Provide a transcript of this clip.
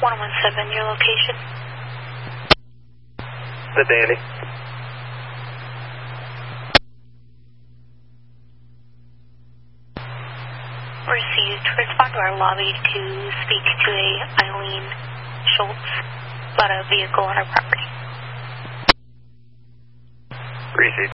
117, your location. The Dandy. Received. Respond to our lobby to speak to a Eileen Schultz about a vehicle on her property. Received.